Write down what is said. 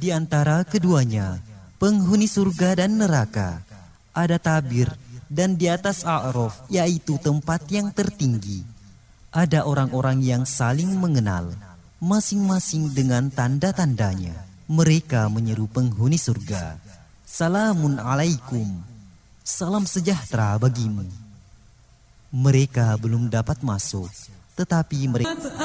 Di antara keduanya, penghuni surga dan neraka, ada tabir, dan di atas A'raf, yaitu tempat yang tertinggi, ada orang-orang yang saling mengenal, masing-masing dengan tanda-tandanya. Mereka menyeru penghuni surga, "Salamun alaikum, salam sejahtera bagimu." Mereka belum dapat masuk, tetapi mereka